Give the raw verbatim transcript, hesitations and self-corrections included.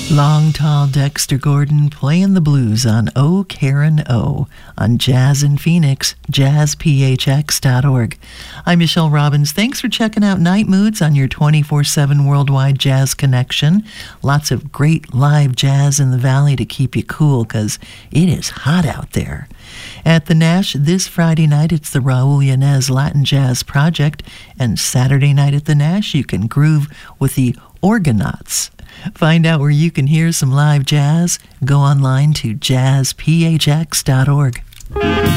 Long, tall Dexter Gordon playing the blues on Oh Karen O on Jazz in Phoenix, jazz p h x dot org. I'm Michelle Robbins. Thanks for checking out Night Moods on your twenty-four seven worldwide jazz connection. Lots of great live jazz in the valley to keep you cool because it is hot out there. At the Nash this Friday night, it's the Raul Yanez Latin Jazz Project, and Saturday night at the Nash, you can groove with the Orgonauts. Find out where you can hear some live jazz. Go online to jazz p h x dot org.